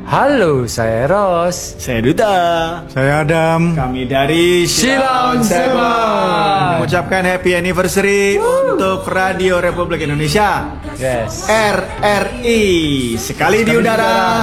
Halo, saya Eros. Saya Duta. Saya Adam. Kami dari Silang Sepak. mengucapkan happy anniversary untuk Radio Republik Indonesia. Yes. RRI. Sekali di udara.